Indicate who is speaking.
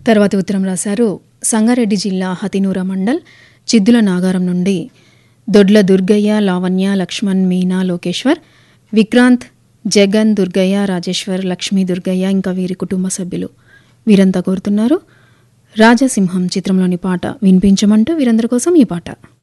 Speaker 1: తర్వాతి ఉత్తరం రాశారు సంగారెడ్డి జిల్లా హతినూర మండల్ చిద్దుల నాగారం నుండి దొడ్ల దుర్గయ్య, లావణ్య, లక్ష్మణ్, మీనా, లోకేశ్వర్, విక్రాంత్, జగన్, దుర్గయ్య, రాజేశ్వర్, లక్ష్మీ, దుర్గయ్య ఇంకా వీరి కుటుంబ సభ్యులు వీరంతా కోరుతున్నారు రాజసింహం చిత్రంలోని పాట వినిపించమంటూ వీరందరి కోసం ఈ పాట.